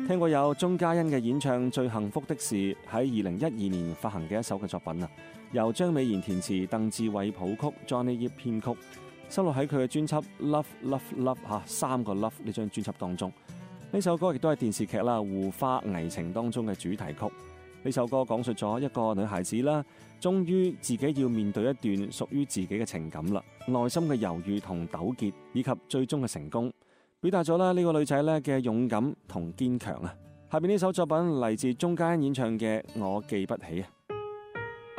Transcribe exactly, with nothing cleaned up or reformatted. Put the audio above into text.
聽過有鐘嘉欣嘅演唱《最幸福的事》，喺二零一二年發行嘅一首嘅作品啊，由張美賢填詞，鄧志偉譜曲，Johnny Yip 編曲，收錄喺佢嘅專輯《Love Love Love》吓三個 Love 呢張專輯當中。呢首歌亦都係電視劇啦《護花危情》當中嘅主題曲。呢首歌講述咗一個女孩子啦，終於自己要面對一段屬於自己嘅情感啦，內心嘅猶豫同糾結，以及最終嘅成功，表達咗啦呢個女仔咧嘅勇敢同堅強啊！下邊呢首作品嚟自鐘嘉欣演唱嘅《我記不起》啊。